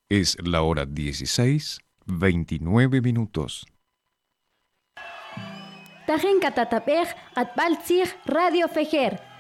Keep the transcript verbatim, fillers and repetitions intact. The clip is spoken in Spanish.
Es la hora dieciséis, veintinueve minutos. Tajen katatapej atbaltzig Radio Fejer.